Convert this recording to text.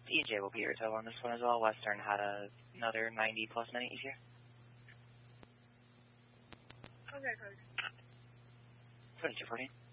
EJ will be your tow on this one as well. Western had another 90-plus minute each here. Okay, good. 2214.